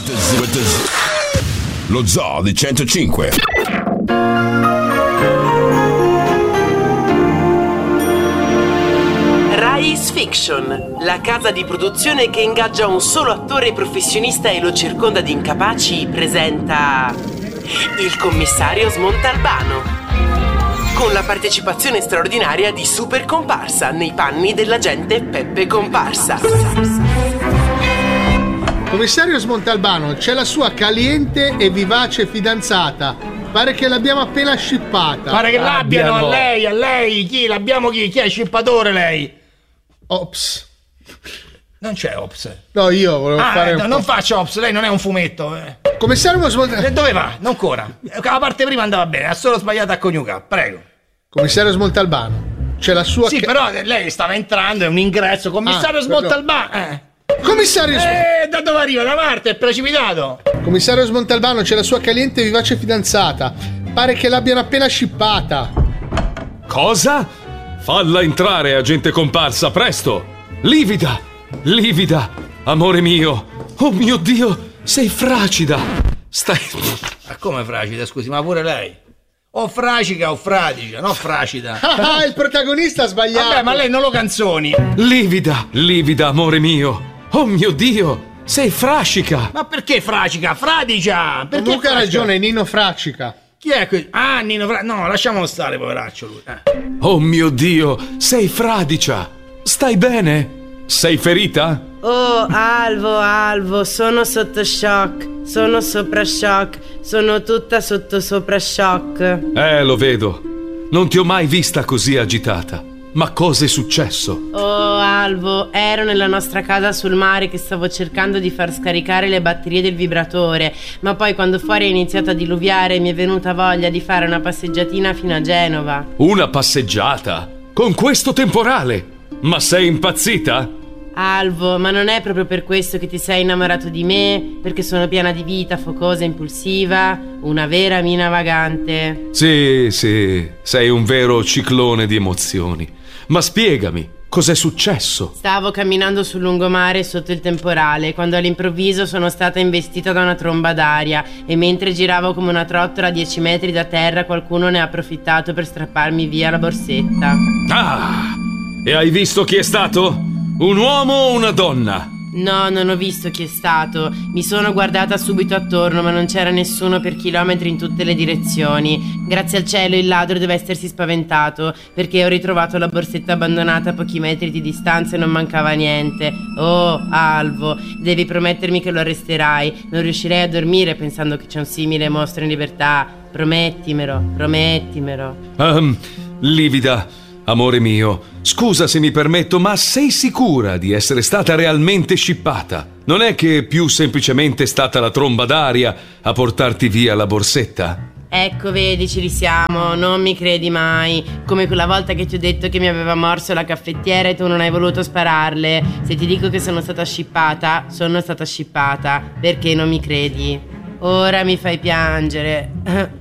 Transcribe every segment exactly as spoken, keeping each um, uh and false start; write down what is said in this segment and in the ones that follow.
Lo Zoo di centocinque. Rise Fiction, la casa di produzione che ingaggia un solo attore professionista e lo circonda di incapaci, presenta il commissario Smontalbano, con la partecipazione straordinaria di Super Comparsa nei panni dell'agente Peppe Comparsa. Commissario Smontalbano, c'è la sua caliente e vivace fidanzata. Pare che l'abbiamo appena scippata. Pare che l'abbiano a lei, a lei. Chi? L'abbiamo chi? Chi è il scippatore lei? Ops. Non c'è Ops. No, io volevo ah, fare eh, un no, po'. non faccio Ops, lei non è un fumetto. Eh. Commissario Smontalbano. E dove va? Non ancora. La parte prima andava bene, ha solo sbagliato a coniugare. Prego. Commissario Smontalbano, c'è la sua... Sì, ca- però lei stava entrando, è un ingresso. Commissario Ah, Smontalbano. Eh. Commissario Eh, da dove arriva? Da Marte, è precipitato. Commissario Smontalbano, c'è la sua caliente e vivace fidanzata. Pare che l'abbiano appena scippata. Cosa? Falla entrare, agente Comparsa, presto! Livida! Livida! Amore mio! Oh mio Dio! Sei fragida! Stai... Ma come fragida, scusi, ma pure lei? O fracica o fradicia, no fracida. Ah, il protagonista ha sbagliato. Vabbè, ma lei non lo canzoni. Livida! Livida, amore mio! Oh mio Dio! Sei frascica! Ma perché fracica? Fradicia! Perché Luca ha fradicia? ragione, Nino Fraccica. Chi è questo? Ah, Nino Fra... No, lasciamolo stare, poveraccio lui. Eh. Oh mio Dio! Sei fradicia! Stai bene? Sei ferita? Oh, Alvo, Alvo, sono sotto shock, sono sopra shock, sono tutta sotto sopra shock. Eh, lo vedo. Non ti ho mai vista così agitata. Ma cosa è successo? Oh, Alvo, ero nella nostra casa sul mare che stavo cercando di far scaricare le batterie del vibratore, ma poi quando fuori è iniziato a diluviare mi è venuta voglia di fare una passeggiatina fino a Genova. Una passeggiata? Con questo temporale? Ma sei impazzita? Alvo, ma non è proprio per questo che ti sei innamorato di me? Perché sono piena di vita, focosa, impulsiva, una vera mina vagante. Sì, sì, sei un vero ciclone di emozioni. Ma spiegami, cos'è successo? Stavo camminando sul lungomare sotto il temporale quando all'improvviso sono stata investita da una tromba d'aria e mentre giravo come una trottola a dieci metri da terra qualcuno ne ha approfittato per strapparmi via la borsetta. Ah! E hai visto chi è stato? Un uomo o una donna? No, non ho visto chi è stato. Mi sono guardata subito attorno, ma non c'era nessuno per chilometri in tutte le direzioni. Grazie al cielo il ladro deve essersi spaventato, perché ho ritrovato la borsetta abbandonata a pochi metri di distanza e non mancava niente. Oh, Alvo, devi promettermi che lo arresterai. Non riuscirei a dormire pensando che c'è un simile mostro in libertà. Promettimelo, promettimelo. Um, livida, amore mio, scusa se mi permetto, ma sei sicura di essere stata realmente scippata? Non è che più semplicemente è stata la tromba d'aria a portarti via la borsetta? Ecco, vedi, ci risiamo, non mi credi mai. Come quella volta che ti ho detto che mi aveva morso la caffettiera e tu non hai voluto spararle. Se ti dico che sono stata scippata, sono stata scippata. Perché non mi credi? Ora mi fai piangere.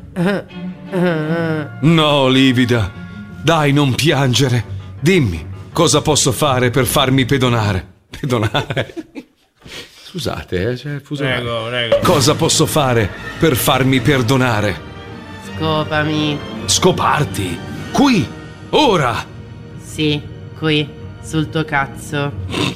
No, livida, dai, non piangere. Dimmi, cosa posso fare per farmi pedonare? Pedonare? Scusate, eh, cioè, fusonare. Prego, prego. Cosa posso fare per farmi perdonare? Scopami. Scoparti? Qui? Ora? Sì, qui, sul tuo cazzo.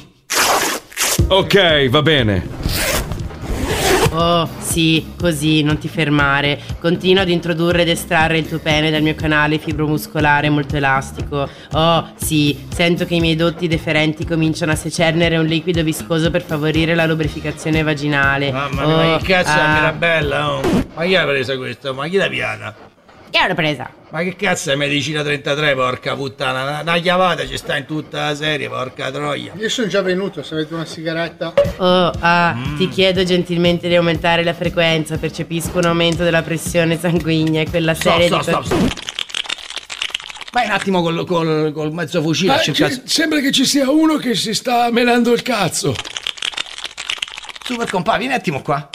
Ok, va bene. Oh, sì, così, non ti fermare. Continua ad introdurre ed estrarre il tuo pene dal mio canale fibromuscolare molto elastico. Oh, sì, sento che i miei dotti deferenti cominciano a secernere un liquido viscoso per favorire la lubrificazione vaginale. Mamma oh, mia, ma che cazzo è ah. Mirabella? Oh. Ma chi l'ha presa questa? Ma chi l'ha piata? Chi l'ha presa? Ma che cazzo è medicina trentatré, porca puttana? Una, una chiavata ci sta in tutta la serie, porca troia. Io sono già venuto, se avete una sigaretta. Oh, ah, mm. ti chiedo gentilmente di aumentare la frequenza. Percepisco un aumento della pressione sanguigna e quella serie stop, di... Stop, stop, stop. Vai un attimo col, col, col mezzo fucile a cercare... Sembra che ci sia uno che si sta menando il cazzo. Super compà, vieni un attimo qua.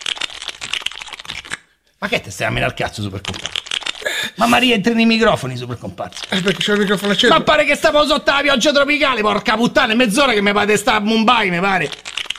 Ma che te stai a menare il cazzo, super compà? Ma mi rientri nei microfoni, super comparsa. Eh, perché c'è il microfono acceso. Ma pare che stavo sotto la pioggia tropicale, porca puttana, è mezz'ora che mi pare sta a Mumbai, mi pare.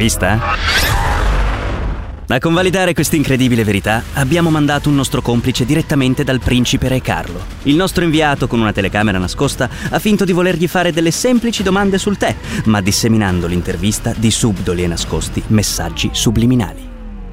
L'intervista? A convalidare questa incredibile verità abbiamo mandato un nostro complice direttamente dal principe Re Carlo. Il nostro inviato, con una telecamera nascosta, ha finto di volergli fare delle semplici domande sul tè, ma disseminando l'intervista di subdoli e nascosti messaggi subliminali.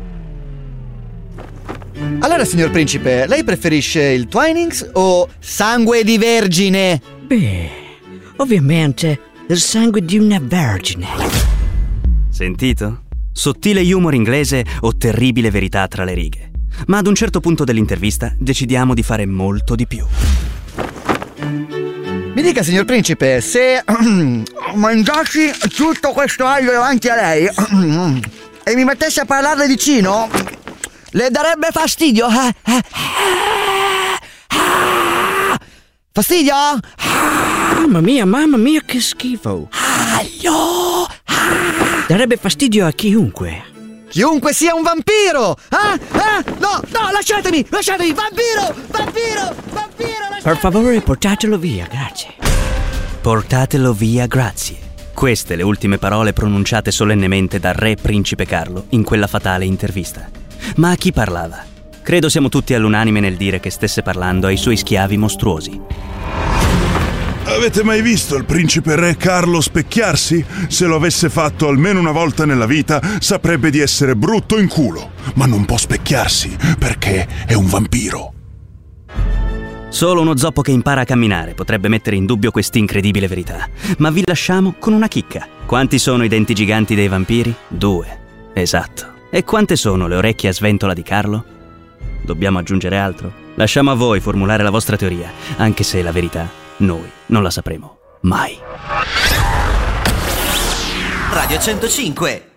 Allora, signor principe, lei preferisce il Twinings o sangue di vergine? Beh, ovviamente il sangue di una vergine. Sentito? Sottile humor inglese o terribile verità tra le righe. Ma ad un certo punto dell'intervista decidiamo di fare molto di più. Mi dica, signor principe, se mangiassi tutto questo aglio davanti a lei e mi mettessi a parlarle vicino, le darebbe fastidio? Fastidio? Mamma mia, mamma mia, che schifo. Aglio! Darebbe fastidio a chiunque. Chiunque sia un vampiro! Ah, ah, no, no, lasciatemi, lasciatemi, vampiro, vampiro, vampiro, lasciatemi. Per favore, portatelo via, grazie. Portatelo via, grazie. Queste le ultime parole pronunciate solennemente dal re principe Carlo in quella fatale intervista. Ma a chi parlava? Credo siamo tutti all'unanime nel dire che stesse parlando ai suoi schiavi mostruosi. Avete mai visto il principe Re Carlo specchiarsi? Se lo avesse fatto almeno una volta nella vita, saprebbe di essere brutto in culo. Ma non può specchiarsi, perché è un vampiro. Solo uno zoppo che impara a camminare potrebbe mettere in dubbio quest'incredibile verità. Ma vi lasciamo con una chicca. Quanti sono i denti giganti dei vampiri? Due. Esatto. E quante sono le orecchie a sventola di Carlo? Dobbiamo aggiungere altro? Lasciamo a voi formulare la vostra teoria, anche se la verità noi non la sapremo mai. Radio centocinque